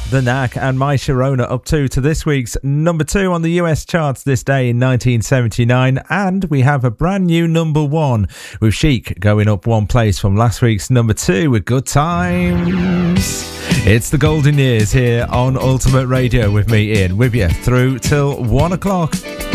The Knack and My Sharona up to this week's number 2 on the US charts this day in 1979, and we have a brand new number 1 with Chic going up 1 place from last week's number 2 with Good Times. It's the golden years here on Ultimate Radio with me, Ian, with you through till 1 o'clock.